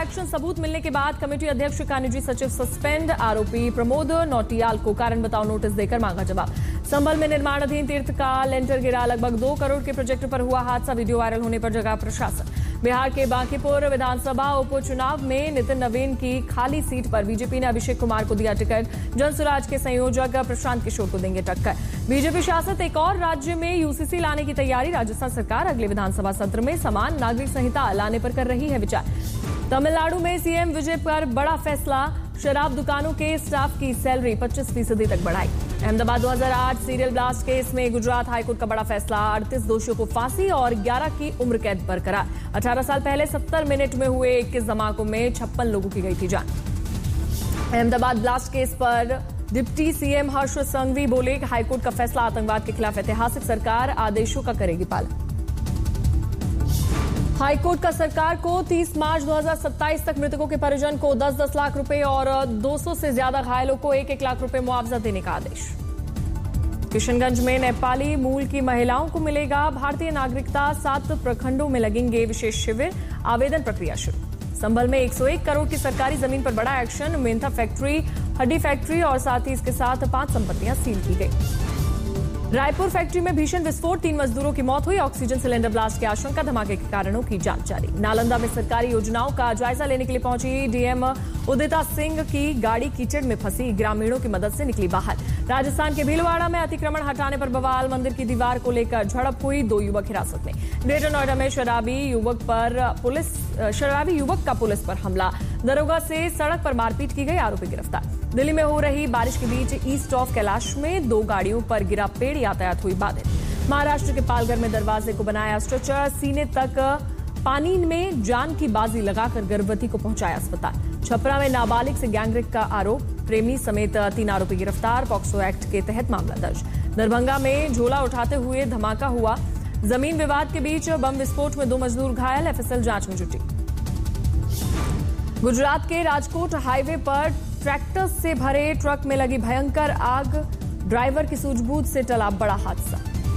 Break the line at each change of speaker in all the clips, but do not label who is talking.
Action सबूत मिलने के बाद कमेटी अध्यक्ष का निजी सचिव सस्पेंड, आरोपी प्रमोद नौटियाल को कारण बताओ नोटिस देकर मांगा जवाब। संभल में निर्माणाधीन तीर्थ का लेंटर गिरा, लगभग 2 करोड़ के प्रोजेक्ट पर हुआ हादसा, वीडियो वायरल होने पर जगा प्रशासन। बिहार के बांकीपुर विधानसभा उपचुनाव में नितिन नवीन की खाली सीट पर बीजेपी ने अभिषेक कुमार को दिया टिकट, जनसुराज के संयोजक प्रशांत किशोर को देंगे टक्कर। बीजेपी शासित एक और राज्य में यूसीसी लाने की तैयारी, राजस्थान सरकार अगले विधानसभा सत्र में समान नागरिक संहिता लाने पर कर रही है विचार। तमिलनाडु में सीएम विजय पर बड़ा फैसला, शराब दुकानों के स्टाफ की सैलरी 25% तक बढ़ाई। अहमदाबाद 2008 सीरियल ब्लास्ट केस में गुजरात हाईकोर्ट का बड़ा फैसला, 38 दोषियों को फांसी और 11 की उम्र कैद बरकरार। 18 साल पहले 70 मिनट में हुए 21 धमाकों में 56 लोगों की गई थी जान। अहमदाबाद ब्लास्ट केस पर डिप्टी सीएम हर्ष संघवी बोले कि हाईकोर्ट का फैसला आतंकवाद के खिलाफ ऐतिहासिक, सरकार आदेशों का करेगी पालन। हाईकोर्ट का सरकार को 30 मार्च 2027 तक मृतकों के परिजन को 10-10 लाख रुपए और 200 से ज्यादा घायलों को 1-1 लाख रुपए मुआवजा देने का आदेश। किशनगंज में नेपाली मूल की महिलाओं को मिलेगा भारतीय नागरिकता, 7 प्रखंडों में लगेंगे विशेष शिविर, आवेदन प्रक्रिया शुरू। संभल में 101 करोड़ की सरकारी जमीन पर बड़ा एक्शन, मेंथा फैक्ट्री, हड्डी फैक्ट्री और साथ ही इसके साथ 5 संपत्तियां सील की गई। रायपुर फैक्ट्री में भीषण विस्फोट, 3 मजदूरों की मौत हुई, ऑक्सीजन सिलेंडर ब्लास्ट की आशंका, धमाके के कारणों की जांच जारी। नालंदा में सरकारी योजनाओं का जायजा लेने के लिए पहुंची डीएम उदिता सिंह की गाड़ी कीचड़ में फंसी, ग्रामीणों की मदद से निकली बाहर। राजस्थान के भीलवाड़ा में अतिक्रमण हटाने पर बवाल, मंदिर की दीवार को लेकर झड़प हुई, 2 युवक हिरासत में। ग्रेटर नोएडा में शराबी युवक का पुलिस पर हमला, दरोगा से सड़क पर मारपीट की गई, आरोपी गिरफ्तार। दिल्ली में हो रही बारिश के बीच ईस्ट ऑफ कैलाश में 2 गाड़ियों पर गिरा पेड़, यातायात हुई बाधित। महाराष्ट्र के पालघर में दरवाजे को बनाया स्ट्रेचर, सीने तक पानी में जान की बाजी लगाकर गर्भवती को पहुंचाया अस्पताल। छपरा में नाबालिग से गैंगरेप का आरोप, प्रेमी समेत 3 आरोपी गिरफ्तार, पॉक्सो एक्ट के तहत मामला दर्ज। दरभंगा में झोला उठाते हुए धमाका हुआ, जमीन विवाद के बीच बम विस्फोट में 2 मजदूर घायल, एफएसएल जांच में जुटी। गुजरात के राजकोट हाईवे पर ट्रैक्टर से भरे ट्रक में लगी भयंकर आग, ड्राइवर की सूझबूझ से टला बड़ा हादसा।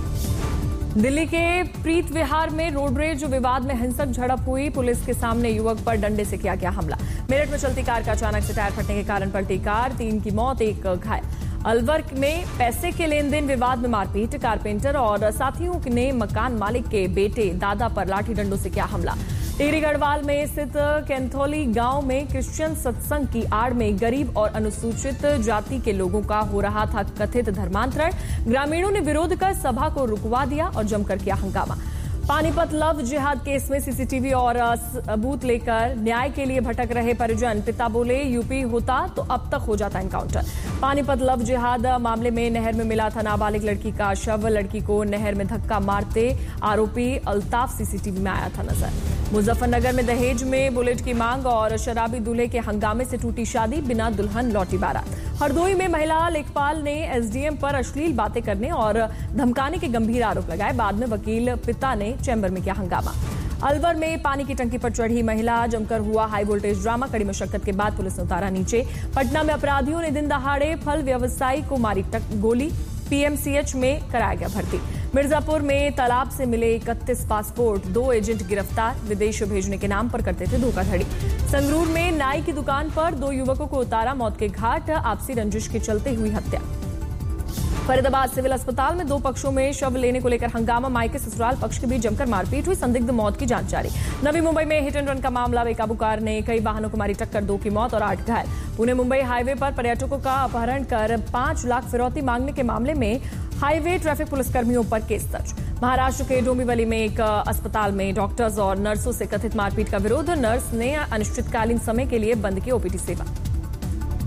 दिल्ली के प्रीत विहार में रोड रेज विवाद में हिंसक झड़प हुई, पुलिस के सामने युवक पर डंडे से किया गया हमला। मेरठ में चलती कार का अचानक से टायर फटने के कारण पलटी कार, 3 की मौत, 1 घायल। अलवर में पैसे के लेन देन विवाद में मारपीट, कारपेंटर और साथियों ने मकान मालिक के बेटे दादा पर लाठी डंडों से किया हमला। टिहरी गढ़वाल में स्थित कैंथोली गांव में क्रिश्चियन सत्संग की आड़ में गरीब और अनुसूचित जाति के लोगों का हो रहा था कथित धर्मांतरण, ग्रामीणों ने विरोध कर सभा को रुकवा दिया और जमकर किया हंगामा। पानीपत लव जिहाद केस में सीसीटीवी और सबूत लेकर न्याय के लिए भटक रहे परिजन, पिता बोले यूपी होता तो अब तक हो जाता एनकाउंटर। पानीपत लव जिहाद मामले में नहर में मिला था नाबालिग लड़की का शव, लड़की को नहर में धक्का मारते आरोपी अल्ताफ सीसीटीवी में आया था नजर। मुजफ्फरनगर में दहेज में बुलेट की मांग और शराबी दूल्हे के हंगामे से टूटी शादी, बिना दुल्हन लौटी बारात। हरदोई में महिला लेखपाल ने एसडीएम पर अश्लील बातें करने और धमकाने के गंभीर आरोप लगाए, बाद में वकील पिता ने चैम्बर में किया हंगामा। अलवर में पानी की टंकी पर चढ़ी महिला, जमकर हुआ हाई वोल्टेज ड्रामा, कड़ी मशक्कत के बाद पुलिस ने उतारा नीचे। पटना में अपराधियों ने दिन दहाड़े फल व्यवसायी को मारी गोली, पीएमसीएच में कराया गया भर्ती। मिर्जापुर में तालाब से मिले 31 पासपोर्ट, 2 एजेंट गिरफ्तार, विदेश भेजने के नाम पर करते थे धोखाधड़ी। संगरूर में नाई की दुकान पर 2 युवकों को उतारा मौत के घाट, आपसी रंजिश के चलते हुई हत्या। फरीदाबाद सिविल अस्पताल में 2 पक्षों में शव लेने को लेकर हंगामा, मायके ससुराल पक्ष के बीच जमकर मारपीट हुई, संदिग्ध मौत की जांच जारी। नवी मुंबई में हिट एंड रन का मामला, बेकाबू कार ने कई वाहनों को मारी टक्कर, 2 की मौत और 8 घायल। पुणे मुंबई हाईवे पर पर्यटकों का अपहरण कर 5 लाख फिरौती मांगने के मामले में हाईवे ट्रैफिक पुलिसकर्मियों पर केस दर्ज। महाराष्ट्र के डोंबिवली में एक अस्पताल में डॉक्टर्स और नर्सों से कथित मारपीट का विरोध, नर्स ने अनिश्चितकालीन समय के लिए बंद की ओपीडी सेवा।